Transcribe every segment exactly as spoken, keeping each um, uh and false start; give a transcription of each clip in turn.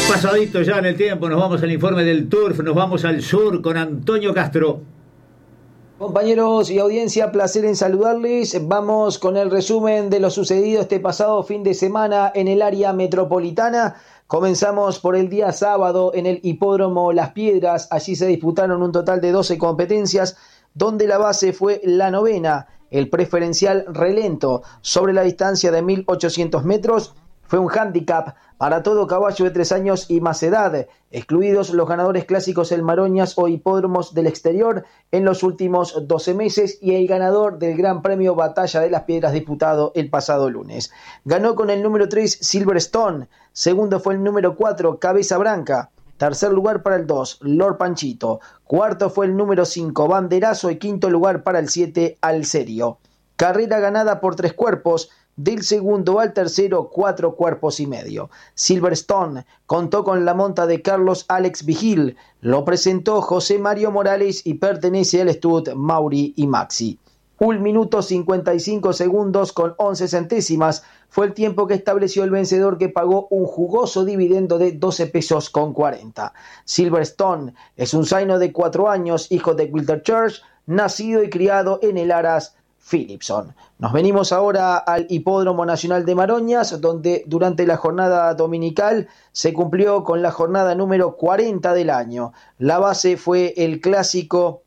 Pasadito ya en el tiempo, nos vamos al informe del Turf, nos vamos al sur con Antonio Castro. Compañeros y audiencia, placer en saludarles. Vamos con el resumen de lo sucedido este pasado fin de semana en el área metropolitana. Comenzamos por el día sábado en el hipódromo Las Piedras. Allí se disputaron un total de doce competencias, donde la base fue la novena, el preferencial relento, sobre la distancia de mil ochocientos metros. Fue un hándicap para todo caballo de tres años y más edad, excluidos los ganadores clásicos El Maroñas o hipódromos del exterior en los últimos doce meses y el ganador del Gran Premio Batalla de las Piedras disputado el pasado lunes. Ganó con el número tres Silverstone, segundo fue el número cuatro Cabeza Branca, tercer lugar para el dos Lord Panchito, cuarto fue el número cinco Banderazo y quinto lugar para el siete Alcerio. Carrera ganada por tres cuerpos, del segundo al tercero, cuatro cuerpos y medio. Silverstone contó con la monta de Carlos Alex Vigil, lo presentó José Mario Morales y pertenece al Stud Mauri y Maxi. Un minuto cincuenta y cinco segundos con once centésimas fue el tiempo que estableció el vencedor, que pagó un jugoso dividendo de doce pesos con cuarenta. Silverstone es un zaino de cuatro años, hijo de Wilder Church, nacido y criado en el Aras Philipson. Nos venimos ahora al Hipódromo Nacional de Maroñas, donde durante la jornada dominical se cumplió con la jornada número cuarenta del año. La base fue el clásico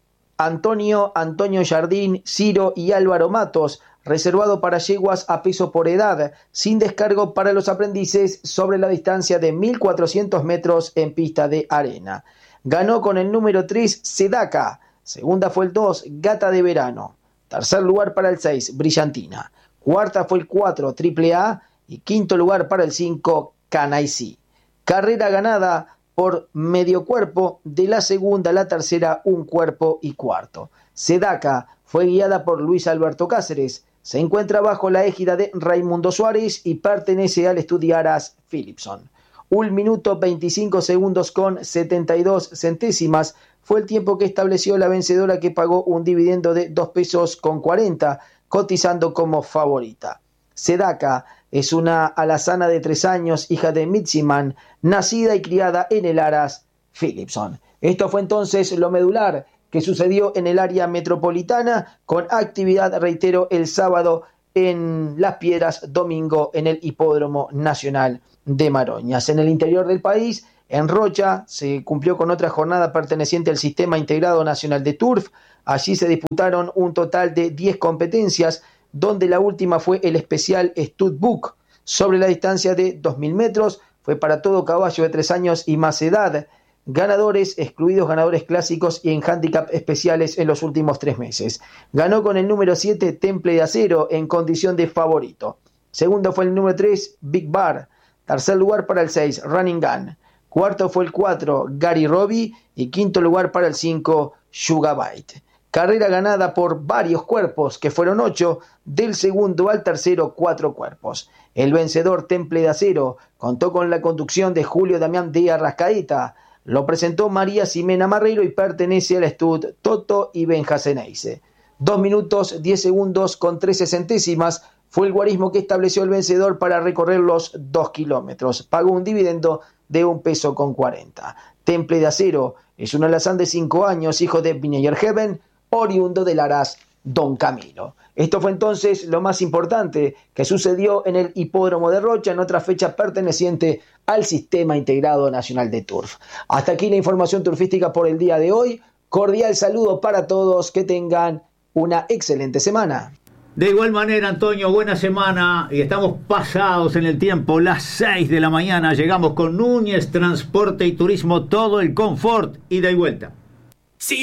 Antonio, Antonio Jardín, Ciro y Álvaro Matos, reservado para yeguas a peso por edad, sin descargo para los aprendices sobre la distancia de mil cuatrocientos metros en pista de arena. Ganó con el número tres Sedaka, segunda fue el dos Gata de Verano, tercer lugar para el seis, Brillantina. Cuarta fue el cuatro, Triple A. Y quinto lugar para el cinco, Canaicí. Carrera ganada por medio cuerpo, de la segunda a la tercera, un cuerpo y cuarto. Sedaka fue guiada por Luis Alberto Cáceres. Se encuentra bajo la égida de Raimundo Suárez y pertenece al Estudiaras Philipson. Un minuto veinticinco segundos con setenta y dos centésimas fue el tiempo que estableció la vencedora, que pagó un dividendo de dos pesos con cuarenta, cotizando como favorita. Sedaka es una alazana de tres años, hija de Mitsiman, nacida y criada en el Aras Philipson. Esto fue entonces lo medular que sucedió en el área metropolitana, con actividad, reitero, el sábado en Las Piedras, domingo en el Hipódromo Nacional de Maroñas. En el interior del país, en Rocha, se cumplió con otra jornada perteneciente al Sistema Integrado Nacional de Turf. Allí se disputaron un total de diez competencias, donde la última fue el especial Stud Book, sobre la distancia de dos mil metros. Fue para todo caballo de tres años y más edad. Ganadores, excluidos ganadores clásicos y en handicap especiales en los últimos tres meses. Ganó con el número siete Temple de Acero en condición de favorito. Segundo fue el número tres Big Bar. Tercer lugar para el seis Running Gun. Cuarto fue el cuatro Gary Robbie y quinto lugar para el cinco Sugabyte. Carrera ganada por varios cuerpos, que fueron ocho, del segundo al tercero, cuatro cuerpos. El vencedor Temple de Acero contó con la conducción de Julio Damián de Arrascaeta. Lo presentó María Ximena Marrero y pertenece al Stud Toto y Benja Ceneice. Dos minutos, diez segundos con trece centésimas fue el guarismo que estableció el vencedor para recorrer los dos kilómetros. Pagó un dividendo de un peso con cuarenta. Temple de Acero es un alazán de cinco años, hijo de Vinegar Heaven, oriundo del Aras Don Camilo. Esto fue entonces lo más importante que sucedió en el Hipódromo de Rocha, en otra fecha perteneciente al Sistema Integrado Nacional de Turf. Hasta aquí la información turfística por el día de hoy. Cordial saludo para todos, que tengan una excelente semana. De igual manera, Antonio, buena semana, y estamos pasados en el tiempo, las seis de la mañana, llegamos con Núñez Transporte y Turismo, todo el confort, ida y vuelta.